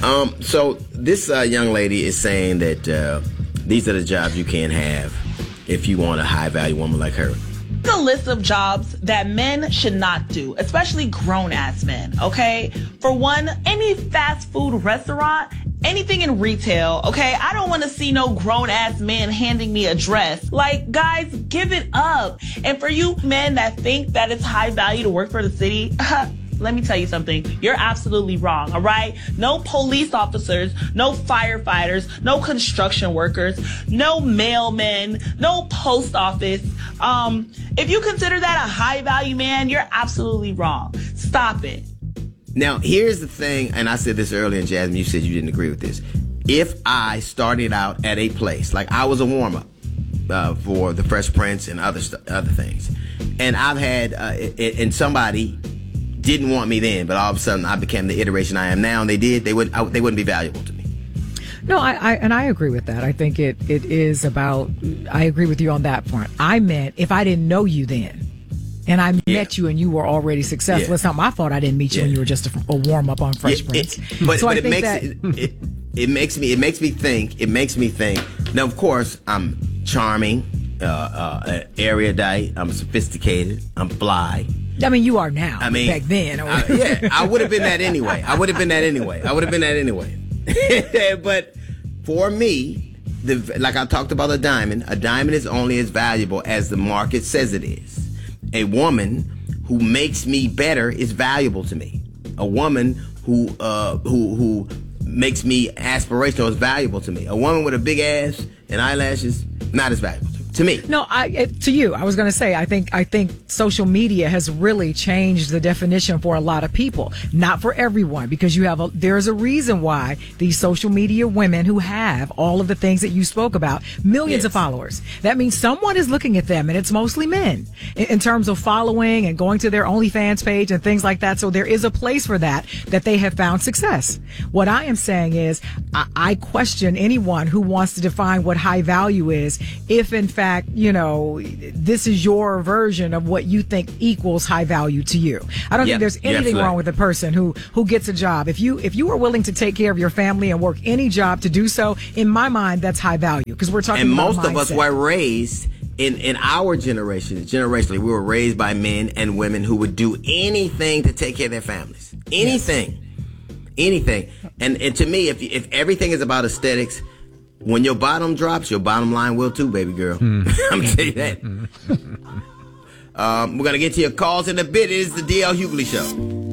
So this young lady is saying that these are the jobs you can't have if you want a high-value woman like her. The list of jobs that men should not do, especially grown-ass men, okay? For one, any fast food restaurant, anything in retail, okay? I don't want to see no grown-ass man handing me a dress. Like, guys, give it up. And for you men that think that it's high value to work for the city, let me tell you something. You're absolutely wrong, all right? No police officers, no firefighters, no construction workers, no mailmen, no post office. If you consider that a high-value man, you're absolutely wrong. Stop it. Now, here's the thing, and I said this earlier, and Jasmine, you said you didn't agree with this. If I started out at a place, like I was a warm-up for the Fresh Prince and other things, and I've had, and somebody didn't want me then, but all of a sudden I became the iteration I am now, and they wouldn't be valuable to me. No, I agree with that. I think it is about, I agree with you on that point. I meant if I didn't know you then, and I met you and you were already successful. It's not my fault I didn't meet you when you were just a warm up on Fresh Prince. But it makes me think. Now, of course, I'm charming, erudite, I'm sophisticated, I'm fly. I mean, you are now. I mean, back then. I would have been that anyway. But for me, like I talked about a diamond is only as valuable as the market says it is. A woman who makes me better is valuable to me. A woman who makes me aspirational is valuable to me. A woman with a big ass and eyelashes, not as valuable to me. No, to you. I was going to say, I think social media has really changed the definition for a lot of people. Not for everyone, because there's a reason why these social media women who have all of the things that you spoke about, millions of followers. That means someone is looking at them, and it's mostly men in terms of following and going to their OnlyFans page and things like that. So there is a place for that they have found success. What I am saying is, I question anyone who wants to define what high value is, if in fact, this is your version of what you think equals high value to you. I don't think there's anything wrong with a person who gets a job. If you are willing to take care of your family and work any job to do so, in my mind, that's high value, because we're talking about mindset. And most of us were raised in our generation, generationally, we were raised by men and women who would do anything to take care of their families. Anything. And to me, if everything is about aesthetics, when your bottom drops, your bottom line will too, baby girl. I'm going to tell you that. We're going to get to your calls in a bit. It is the DL Hughley Show.